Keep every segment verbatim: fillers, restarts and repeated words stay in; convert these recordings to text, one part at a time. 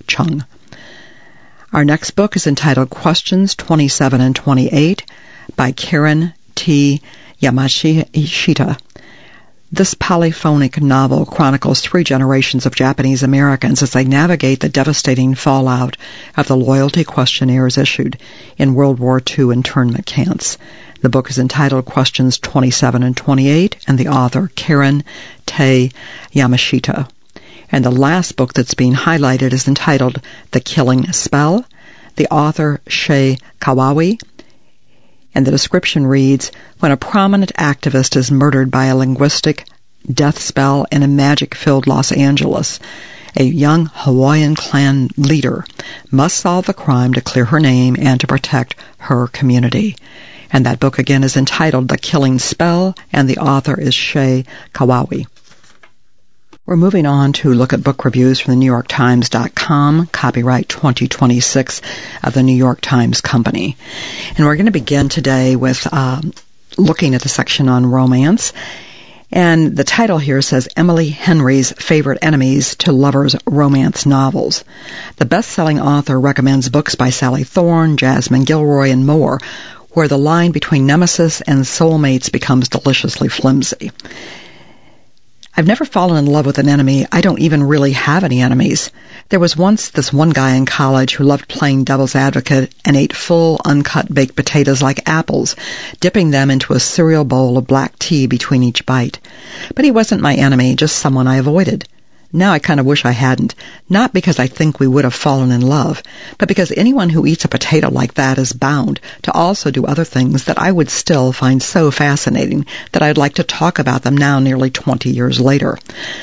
Chung. Our next book is entitled Questions twenty-seven and twenty-eight by Karen T. Yamashita. This polyphonic novel chronicles three generations of Japanese Americans as they navigate the devastating fallout of the loyalty questionnaires issued in World War Two internment camps. The book is entitled Questions twenty-seven and twenty-eight, and the author, Karen T. Yamashita. And the last book that's being highlighted is entitled The Killing Spell. The author, Shay Kawawi. And the description reads, when a prominent activist is murdered by a linguistic death spell in a magic-filled Los Angeles, a young Hawaiian clan leader must solve the crime to clear her name and to protect her community. And that book again is entitled The Killing Spell, and the author is Shay Kawawi. We're moving on to look at book reviews from the New York Times dot com, copyright twenty twenty-six of the New York Times Company. And we're going to begin today with uh, looking at the section on romance. And the title here says Emily Henry's Favorite Enemies to Lovers' Romance Novels. The best-selling author recommends books by Sally Thorne, Jasmine Gilroy, and more, where the line between nemesis and soulmates becomes deliciously flimsy. I've never fallen in love with an enemy. I don't even really have any enemies. There was once this one guy in college who loved playing devil's advocate and ate full, uncut baked potatoes like apples, dipping them into a cereal bowl of black tea between each bite. But he wasn't my enemy, just someone I avoided. Now I kind of wish I hadn't, not because I think we would have fallen in love, but because anyone who eats a potato like that is bound to also do other things that I would still find so fascinating that I'd like to talk about them now nearly twenty years later.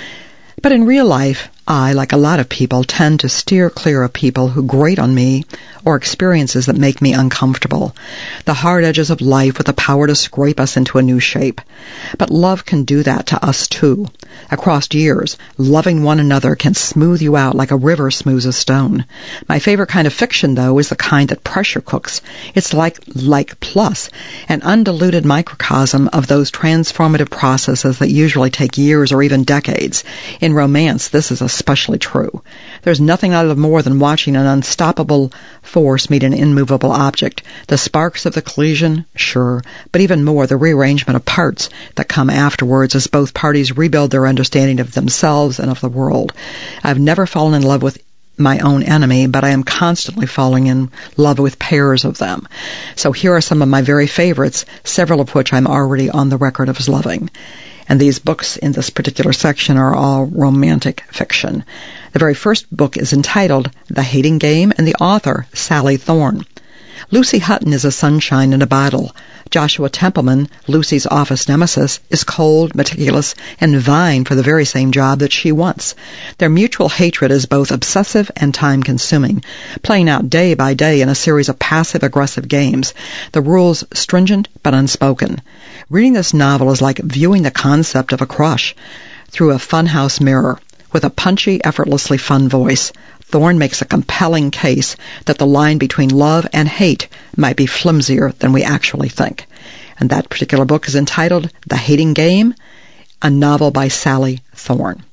But in real life, I, like a lot of people, tend to steer clear of people who grate on me or experiences that make me uncomfortable. The hard edges of life with the power to scrape us into a new shape. But love can do that to us too. Across years, loving one another can smooth you out like a river smooths a stone. My favorite kind of fiction, though, is the kind that pressure cooks. It's like like plus, an undiluted microcosm of those transformative processes that usually take years or even decades. In romance, this is especially true. There's nothing I love more than watching an unstoppable force meet an immovable object. The sparks of the collision, sure, but even more the rearrangement of parts that come afterwards as both parties rebuild their understanding of themselves and of the world. I've never fallen in love with my own enemy, but I am constantly falling in love with pairs of them. So here are some of my very favorites, several of which I'm already on the record of loving. And these books in this particular section are all romantic fiction. The very first book is entitled The Hating Game, and the author, Sally Thorne. Lucy Hutton is a sunshine in a bottle. Joshua Templeman, Lucy's office nemesis, is cold, meticulous, and vying for the very same job that she wants. Their mutual hatred is both obsessive and time-consuming, playing out day by day in a series of passive-aggressive games, the rules stringent but unspoken. Reading this novel is like viewing the concept of a crush through a funhouse mirror. With a punchy, effortlessly fun voice, Thorne makes a compelling case that the line between love and hate might be flimsier than we actually think. And that particular book is entitled The Hating Game, a novel by Sally Thorne.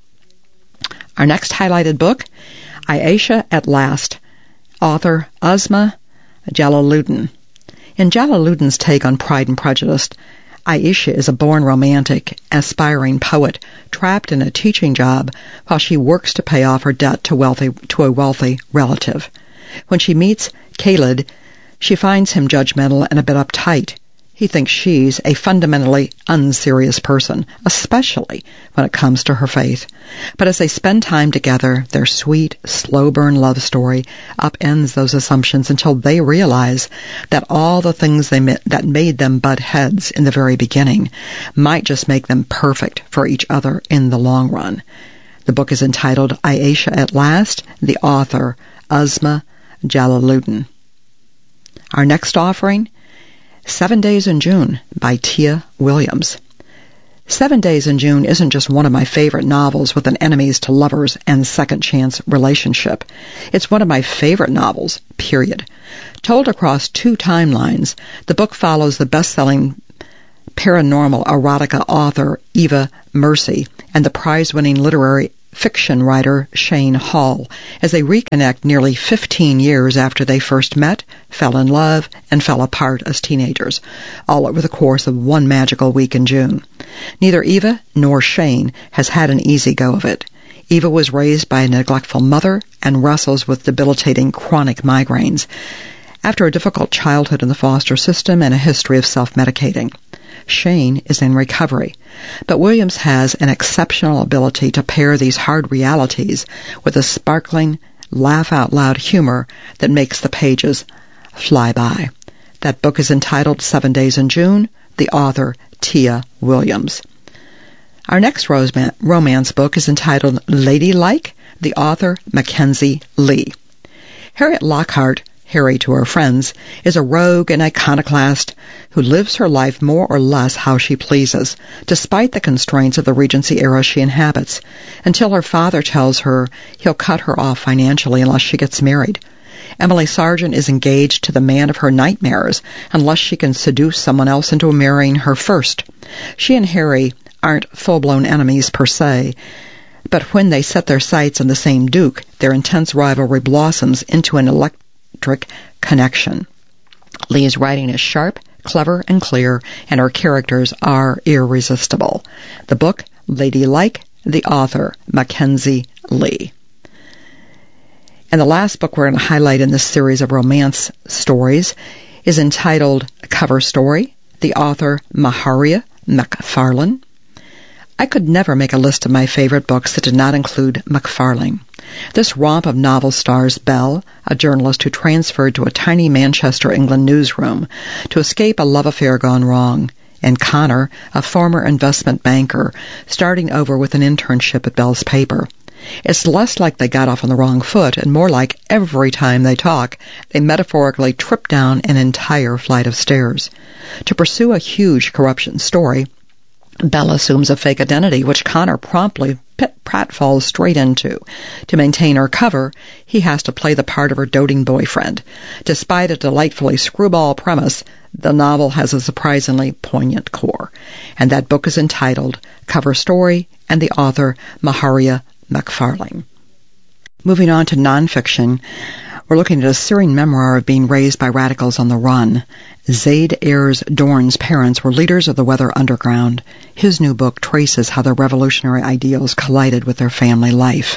Our next highlighted book, Aisha at Last, author Uzma Jalaluddin. In Jalaluddin's take on Pride and Prejudice, Aisha is a born romantic, aspiring poet, trapped in a teaching job while she works to pay off her debt to wealthy to a wealthy relative. When she meets Khalid, she finds him judgmental and a bit uptight. He thinks she's a fundamentally unserious person, especially when it comes to her faith. But as they spend time together, their sweet, slow-burn love story upends those assumptions until they realize that all the things they met, that made them butt heads in the very beginning might just make them perfect for each other in the long run. The book is entitled Aisha at Last, the author, Uzma Jalaluddin. Our next offering, Seven Days in June by Tia Williams. Seven Days in June isn't just one of my favorite novels with an enemies to lovers and second chance relationship. It's one of my favorite novels, period. Told across two timelines, the book follows the best-selling paranormal erotica author Eva Mercy and the prize-winning literary fiction writer Shane Hall as they reconnect nearly fifteen years after they first met, fell in love, and fell apart as teenagers, all over the course of one magical week in June. Neither Eva nor Shane has had an easy go of it. Eva was raised by a neglectful mother and wrestles with debilitating chronic migraines after a difficult childhood in the foster system and a history of self-medicating. Shane is in recovery, but Williams has an exceptional ability to pair these hard realities with a sparkling, laugh-out-loud humor that makes the pages fly by. That book is entitled Seven Days in June, the author Tia Williams. Our next romance book is entitled Ladylike, the author Mackenzie Lee. Harriet Lockhart, Harry to her friends, is a rogue and iconoclast who lives her life more or less how she pleases, despite the constraints of the Regency era she inhabits, until her father tells her he'll cut her off financially unless she gets married. Emily Sargent is engaged to the man of her nightmares unless she can seduce someone else into marrying her first. She and Harry aren't full-blown enemies per se, but when they set their sights on the same Duke, their intense rivalry blossoms into an electric connection. Lee's writing is sharp, clever, and clear, and her characters are irresistible. The book, Ladylike, the author, Mackenzie Lee. And the last book we're going to highlight in this series of romance stories is entitled Cover Story, the author, Maharia McFarlane. I could never make a list of my favorite books that did not include McFarlane. This romp of novel stars Belle, a journalist who transferred to a tiny Manchester, England newsroom to escape a love affair gone wrong, and Connor, a former investment banker, starting over with an internship at Belle's paper. It's less like they got off on the wrong foot and more like every time they talk, they metaphorically trip down an entire flight of stairs. To pursue a huge corruption story, Belle assumes a fake identity, which Connor promptly pratfalls straight into. To maintain her cover, he has to play the part of her doting boyfriend. Despite a delightfully screwball premise, the novel has a surprisingly poignant core. And that book is entitled Cover Story, and the author, Maharia McFarlane. Moving on to nonfiction, we're looking at a Syrian memoir of being raised by radicals on the run. Zaid Ayers Dorn's parents were leaders of the Weather Underground. His new book traces how their revolutionary ideals collided with their family life.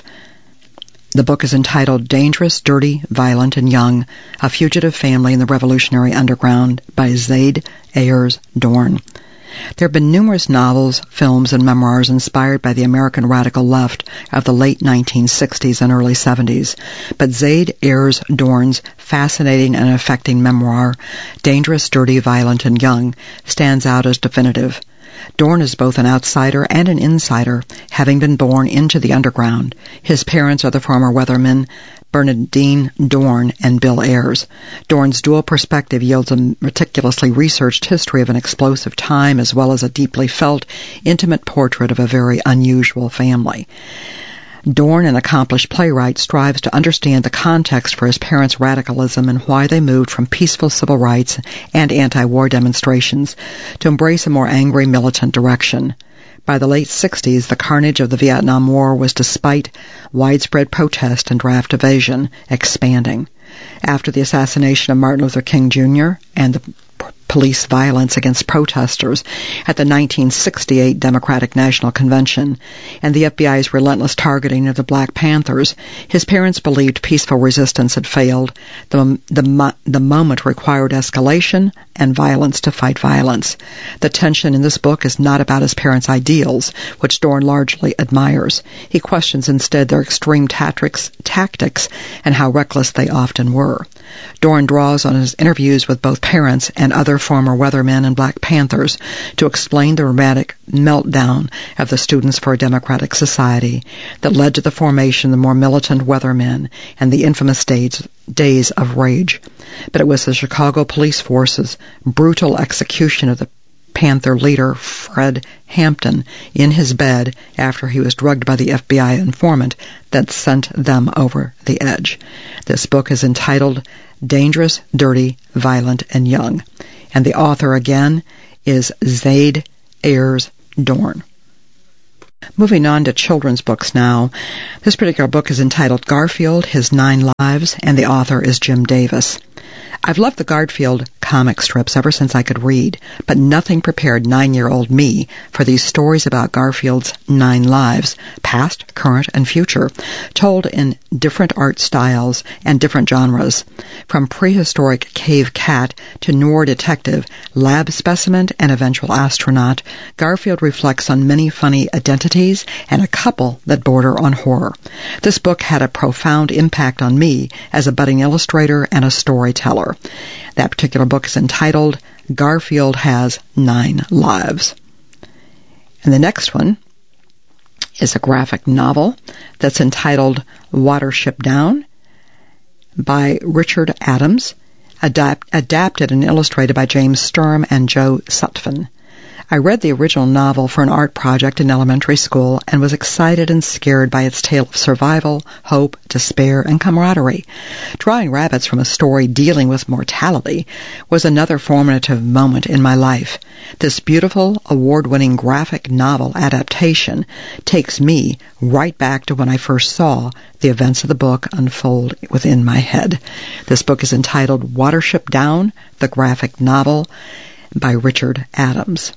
The book is entitled Dangerous, Dirty, Violent, and Young, A Fugitive Family in the Revolutionary Underground by Zaid Ayers Dorn. There have been numerous novels, films, and memoirs inspired by the American radical left of the late nineteen sixties and early seventies, but Zaid Ayers Dorn's fascinating and affecting memoir, Dangerous, Dirty, Violent, and Young, stands out as definitive. Dorn is both an outsider and an insider, having been born into the underground. His parents are the former weathermen Bernardine Dorn and Bill Ayers. Dorn's dual perspective yields a meticulously researched history of an explosive time as well as a deeply felt, intimate portrait of a very unusual family. Dorn, an accomplished playwright, strives to understand the context for his parents' radicalism and why they moved from peaceful civil rights and anti-war demonstrations to embrace a more angry militant direction. By the late sixties, the carnage of the Vietnam War was, despite widespread protest and draft evasion, expanding. After the assassination of Martin Luther King Junior and the police violence against protesters at the nineteen sixty-eight Democratic National Convention and the F B I's relentless targeting of the Black Panthers, his parents believed peaceful resistance had failed. The, the, the moment required escalation and violence to fight violence. The tension in this book is not about his parents' ideals, which Dorn largely admires. He questions instead their extreme tactics, tactics and how reckless they often were. Dorn draws on his interviews with both parents and other former weathermen and Black Panthers to explain the dramatic meltdown of the Students for a Democratic Society that led to the formation of the more militant weathermen and the infamous days, days of rage. But it was the Chicago police force's brutal execution of the Panther leader Fred Hampton in his bed after he was drugged by the F B I informant that sent them over the edge. This book is entitled Dangerous, Dirty, Violent, and Young, and the author again is Zaid Ayers Dorn. Moving on to children's books now. This particular book is entitled Garfield, His Nine Lives, and the author is Jim Davis. I've loved the Garfield comic strips ever since I could read, but nothing prepared nine-year-old me for these stories about Garfield's nine lives, past, current, and future, told in different art styles and different genres. From prehistoric cave cat to noir detective, lab specimen, and eventual astronaut, Garfield reflects on many funny identities and a couple that border on horror. This book had a profound impact on me as a budding illustrator and a storyteller. That particular book is entitled Garfield Has Nine Lives. And the next one is a graphic novel that's entitled Watership Down by Richard Adams, adapt- adapted and illustrated by James Sturm and Joe Sutphin. I read the original novel for an art project in elementary school and was excited and scared by its tale of survival, hope, despair, and camaraderie. Drawing rabbits from a story dealing with mortality was another formative moment in my life. This beautiful, award-winning graphic novel adaptation takes me right back to when I first saw the events of the book unfold within my head. This book is entitled Watership Down, the graphic novel by Richard Adams.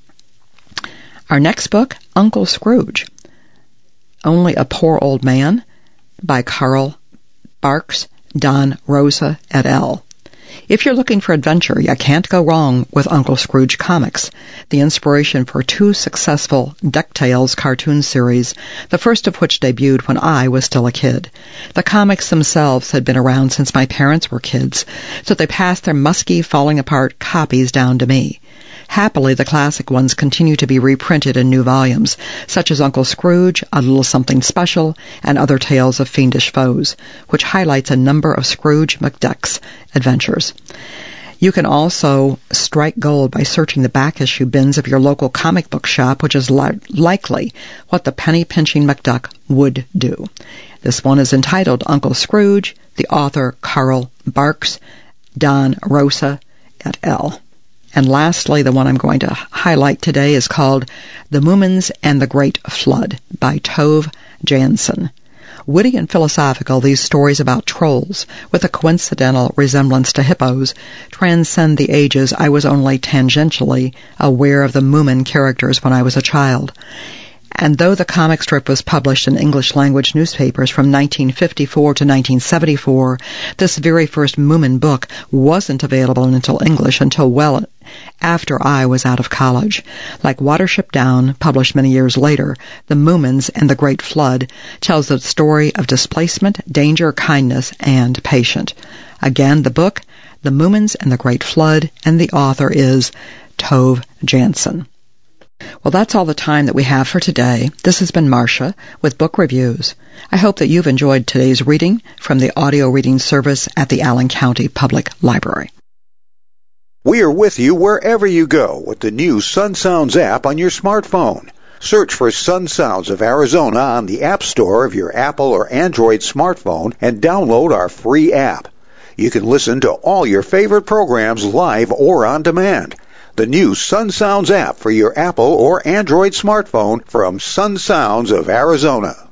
Our next book, Uncle Scrooge, Only a Poor Old Man, by Carl Barks, Don Rosa, et al. If you're looking for adventure, you can't go wrong with Uncle Scrooge comics, the inspiration for two successful DuckTales cartoon series, the first of which debuted when I was still a kid. The comics themselves had been around since my parents were kids, so they passed their musky, falling-apart copies down to me. Happily, the classic ones continue to be reprinted in new volumes, such as Uncle Scrooge, A Little Something Special, and Other Tales of Fiendish Foes, which highlights a number of Scrooge McDuck's adventures. You can also strike gold by searching the back issue bins of your local comic book shop, which is li- likely what the penny-pinching McDuck would do. This one is entitled Uncle Scrooge, the author Carl Barks, Don Rosa, et al. And lastly, the one I'm going to highlight today is called The Moomins and the Great Flood by Tove Jansson. Witty and philosophical, these stories about trolls, with a coincidental resemblance to hippos, transcend the ages. I was only tangentially aware of the Moomin characters when I was a child. And though the comic strip was published in English-language newspapers from nineteen fifty-four to nineteen seventy-four, this very first Moomin book wasn't available until English until well after I was out of college. Like Watership Down, published many years later, The Moomins and the Great Flood tells the story of displacement, danger, kindness, and patience. Again, the book, The Moomins and the Great Flood, and the author is Tove Jansson. Well, that's all the time that we have for today. This has been Marcia with Book Reviews. I hope that you've enjoyed today's reading from the audio reading service at the Allen County Public Library. We are with you wherever you go with the new Sun Sounds app on your smartphone. Search for Sun Sounds of Arizona on the App Store of your Apple or Android smartphone and download our free app. You can listen to all your favorite programs live or on demand. The new Sun Sounds app for your Apple or Android smartphone from Sun Sounds of Arizona.